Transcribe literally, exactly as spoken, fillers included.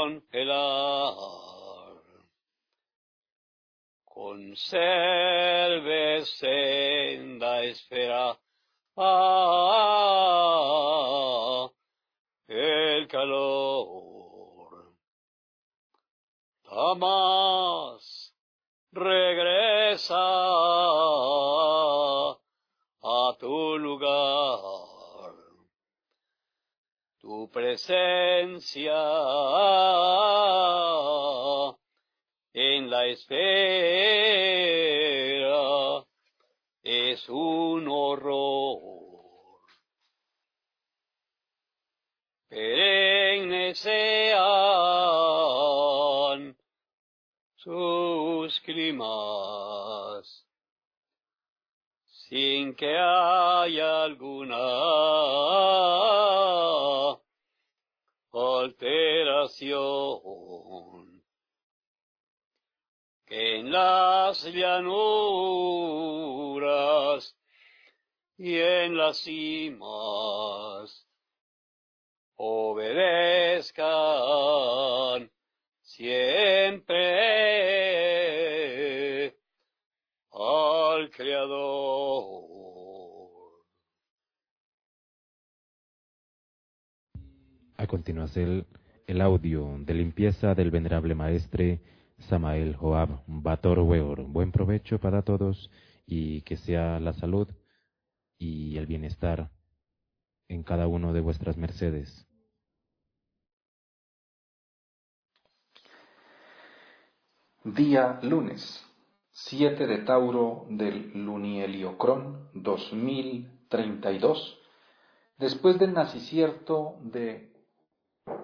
congelar. Conserve senda esfera ah, el calor. Jamás regresa a tu lugar. Tu presencia en la esfera es un horror. Perennes sean sus climas, sin que haya alguna alteración. Que en las llanuras y en las cimas obedezcan siempre al Creador. A continuación, el audio de limpieza del venerable maestre Samael Joab Bator Weor. Buen provecho para todos y que sea la salud y el bienestar en cada uno de vuestras mercedes. Día lunes, siete de Tauro del Lunieliocrón dos mil treinta y dos, después del nacicierto de